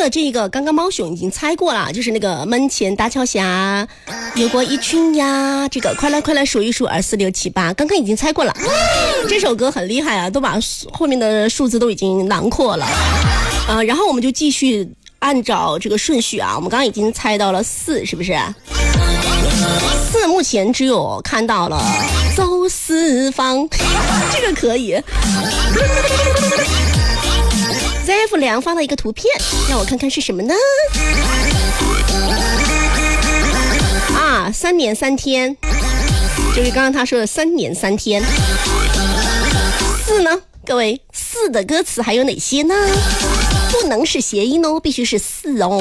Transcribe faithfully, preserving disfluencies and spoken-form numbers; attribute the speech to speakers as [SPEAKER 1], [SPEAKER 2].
[SPEAKER 1] 的这个刚刚猫熊已经猜过了，就是那个门前大桥下游过一群鸭，这个快来快来数一数二四六七八，刚刚已经猜过了。这首歌很厉害啊，都把后面的数字都已经囊括了。呃，然后我们就继续按照这个顺序啊，我们刚刚已经猜到了四，是不是？四目前只有看到了走四方，这个可以。Z F 梁发的一个图片，让我看看是什么呢？啊，三年三天，就是刚刚他说的三年三天。四呢？各位，四的歌词还有哪些呢？不能是谐音哦，必须是四哦。